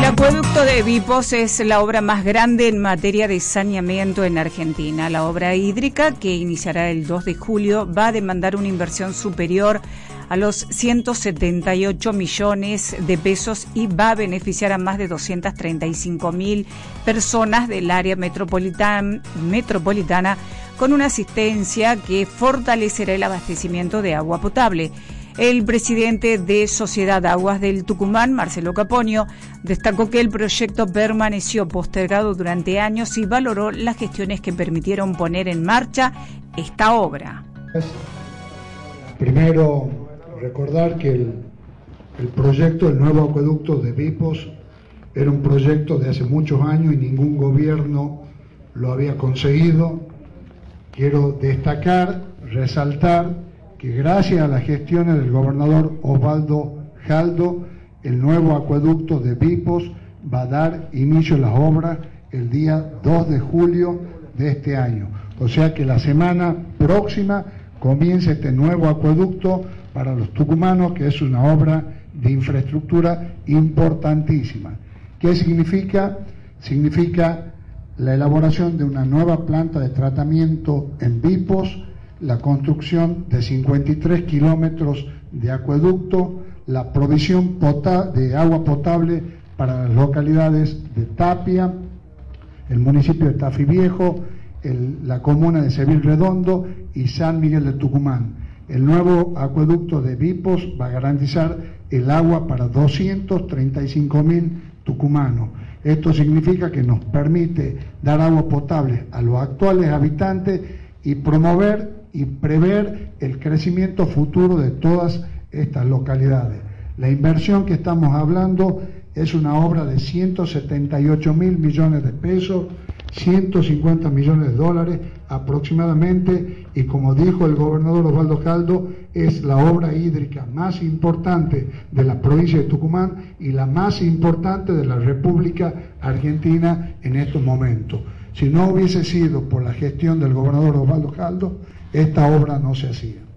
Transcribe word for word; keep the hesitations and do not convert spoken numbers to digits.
acueducto de Vipos es la obra más grande en materia de saneamiento en Argentina. La obra hídrica, que iniciará el dos de julio, va a demandar una inversión superior a los ciento setenta y ocho millones de pesos y va a beneficiar a más de doscientas treinta y cinco mil personas del área metropolitana, metropolitana con una asistencia que fortalecerá el abastecimiento de agua potable. El presidente de Sociedad Aguas del Tucumán, Marcelo Caponio, destacó que el proyecto permaneció postergado durante años y valoró las gestiones que permitieron poner en marcha esta obra. Primero, recordar que el, el proyecto del nuevo acueducto de Vipos era un proyecto de hace muchos años y ningún gobierno lo había conseguido. Quiero destacar, resaltar que gracias a las gestiones del gobernador Osvaldo Jaldo, el nuevo acueducto de Vipos va a dar inicio a las obras el día dos de julio de este año. O sea que la semana próxima comienza este nuevo acueducto para los tucumanos, que es una obra de infraestructura importantísima. ¿Qué significa? Significa la elaboración de una nueva planta de tratamiento en Vipos, la construcción de cincuenta y tres kilómetros de acueducto, la provisión de agua potable para las localidades de Tapia, el municipio de Tafí Viejo, el, la comuna de Seville Redondo y San Miguel de Tucumán. El nuevo acueducto de Vipos va a garantizar el agua para doscientos treinta y cinco mil tucumanos. Esto significa que nos permite dar agua potable a los actuales habitantes y promover y prever el crecimiento futuro de todas estas localidades. La inversión que estamos hablando es una obra de ciento setenta y ocho mil millones de pesos, ciento cincuenta millones de dólares aproximadamente, y como dijo el gobernador Osvaldo Jaldo, es la obra hídrica más importante de la provincia de Tucumán y la más importante de la República Argentina en estos momentos. Si no hubiese sido por la gestión del gobernador Osvaldo Jaldo, esta obra no se hacía.